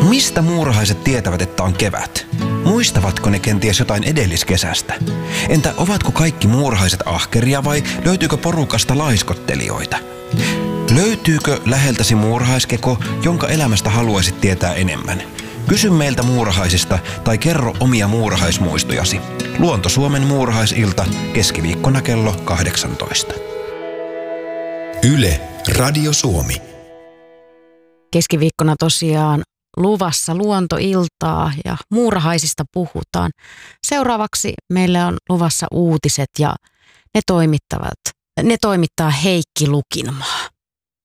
Mistä muurahaiset tietävät, että on kevät? Muistavatko ne kenties jotain edelliskesästä? Entä ovatko kaikki muurahaiset ahkeria vai löytyykö porukasta laiskottelijoita? Löytyykö läheltäsi muurahaiskeko, jonka elämästä haluaisit tietää enemmän? Kysy meiltä muurahaisista tai kerro omia muurahaismuistojasi. Luonto Suomen muurahaisilta keskiviikkona kello 18. Yle, Radio Suomi. Keskiviikkona tosiaan luvassa luontoiltaa ja muurahaisista puhutaan. Seuraavaksi meille on luvassa uutiset ja ne toimittaa Heikki Lukinmaa.